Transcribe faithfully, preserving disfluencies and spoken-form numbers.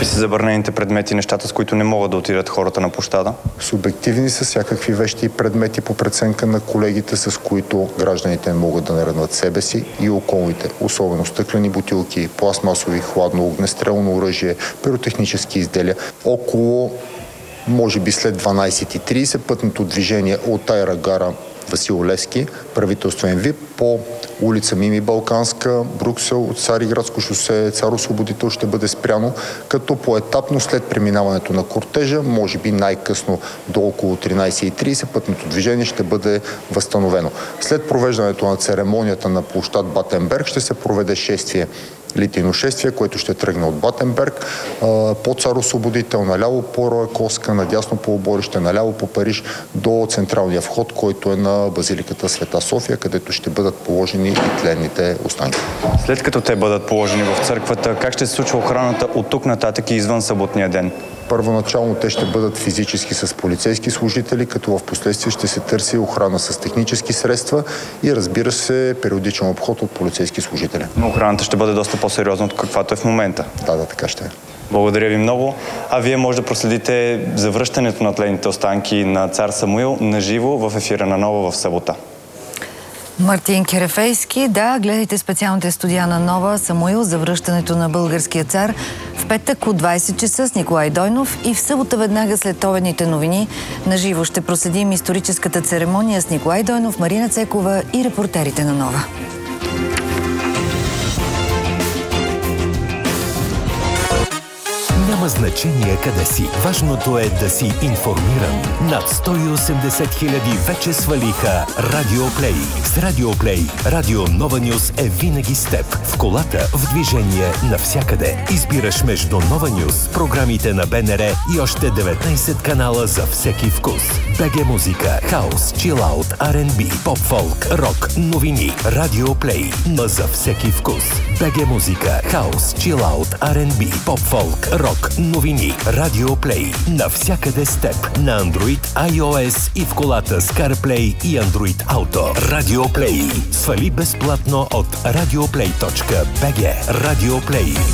Какви са забранените предмети, нещата, с които не могат да отидат хората на площада? Субективни са всякакви вещи и предмети по преценка на колегите, с които гражданите не могат да наранят себе си и околните, особено стъклени бутилки, пластмасови, хладно огнестрелно оръжие, пиротехнически изделия. Около, може би след дванайсет и трийсет, пътното движение от аерогара Васил Левски, правителствен вип, по улица Мими Балканска, Брюксел, от Цариградско шосе, Цар Освободител ще бъде спряно, като поетапно след преминаването на кортежа, може би най-късно до около тринайсет и трийсет, пътното движение ще бъде възстановено. След провеждането на церемонията на площад Батенберг ще се проведе шествие, литийно шествие, което ще тръгне от Батенберг, по Цар Освободител, наляво по Роя Коска, надясно по Оборище, наляво по Париж, до централния вход, който е на базиликата Света София, където ще бъдат положени и тленните останки. След като те бъдат положени в църквата, как ще се случва охраната от тук нататък и извън съботния ден? Първоначално те ще бъдат физически с полицейски служители, като в последствие ще се търси охрана с технически средства и, разбира се, периодичен обход от полицейски служители. Но охраната ще бъде доста по-сериозна от каквато е в момента. Да, да, така ще е. Благодаря ви много. А вие може да проследите завръщането на тленните останки на цар Самуил наживо в ефира на Нова в събота. Мартин Керефейски, да, гледайте специалните студия на Нова Самуил за връщането на българския цар в петък от двайсет часа с Николай Дойнов и в събота веднага след обедните новини. Наживо ще проследим историческата церемония с Николай Дойнов, Марина Цекова и репортерите на Нова. Няма значение къде си. Важното е да си информиран. Над сто и осемдесет хиляди вече свалиха Радио Плей. С Радио Плей, Радио Нова Нюз е винаги с теб. В колата, в движение, навсякъде. Избираш между Нова Нюз, програмите на БНР и още деветнайсет канала за всеки вкус. БГ Музика, хаус, чилаут, Ар енд Би, поп-фолк, рок, новини. Радио Плей, ма за всеки вкус. БГ Музика, хаус, чилаут, Ар енд Би, поп-фолк, рок, новини. Радио Плей. Навсякъде с теб. На Android, iOS и в колата с CarPlay и Android Auto. Радио Плей. Свали безплатно от радиоплей точка би джи. Радио Плей.